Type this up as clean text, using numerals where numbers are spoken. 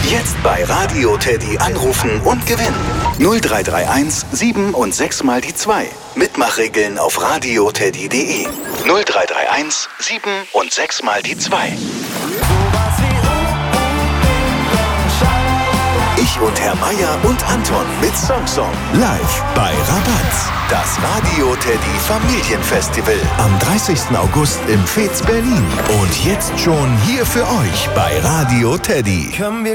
Jetzt bei Radio Teddy anrufen und gewinnen. 0331 7 und 6 mal die 2. Mitmachregeln auf radioteddy.de. 0331 7 und 6 mal die 2. Ich und Herr Meier und Anton mit Song live bei Rabatz. Das Radio Teddy Familienfestival am 30. August im Fez Berlin. Und jetzt schon hier für euch bei Radio Teddy.